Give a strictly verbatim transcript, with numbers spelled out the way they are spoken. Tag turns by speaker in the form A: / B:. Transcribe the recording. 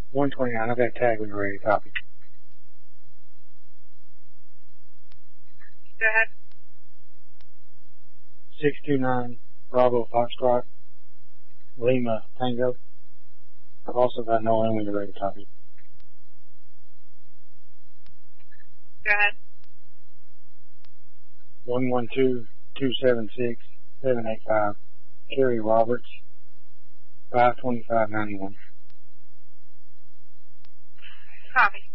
A: one twenty-nine, I've got a tag when you're ready to copy.
B: Go ahead.
A: six two nine, Bravo Foxtrot, Lima Tango. I've also got no end when you're ready to copy.
B: Go ahead.
A: one one two, two seven six, seven eight five, Kerry Roberts, five twenty-five ninety-one.
B: Copy.